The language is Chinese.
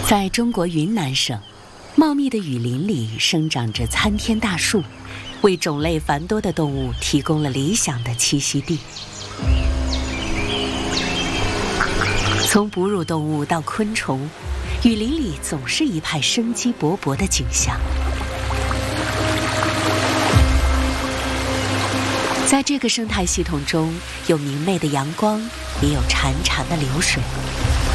在中国云南省，茂密的雨林里生长着参天大树，为种类繁多的动物提供了理想的栖息地。从哺乳动物到昆虫，雨林里总是一派生机勃勃的景象。在这个生态系统中，有明媚的阳光，也有潺潺的流水。